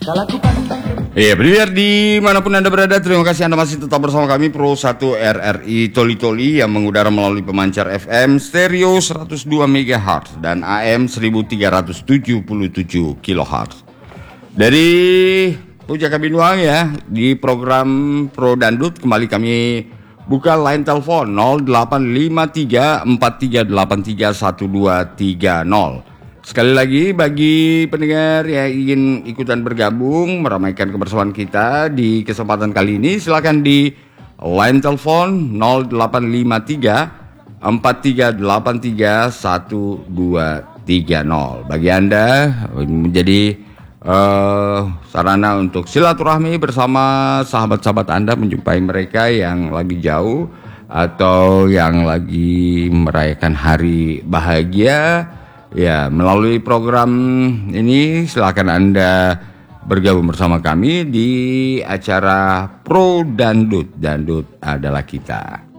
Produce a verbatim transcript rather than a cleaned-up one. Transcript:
Iya, pendengar dimanapun Anda berada, terima kasih Anda masih tetap bersama kami Pro satu R R I Toli Toli yang mengudara melalui pemancar F M stereo seratus dua megahertz dan A M seribu tiga ratus tujuh puluh tujuh kilohertz. Dari Pujaka Binuang ya, di program Pro Dandut kembali kami buka line telepon nol delapan lima tiga empat tiga delapan tiga satu dua tiga nol. Sekali lagi bagi pendengar yang ingin ikutan bergabung meramaikan kebersamaan kita di kesempatan kali ini, silakan di line telepon nol delapan lima tiga empat tiga delapan tiga satu dua tiga nol. Bagi Anda menjadi uh, sarana untuk silaturahmi bersama sahabat-sahabat Anda, menjumpai mereka yang lagi jauh atau yang lagi merayakan hari bahagia. Ya, melalui program ini silakan Anda bergabung bersama kami di acara Pro Dandut. Dandut adalah kita.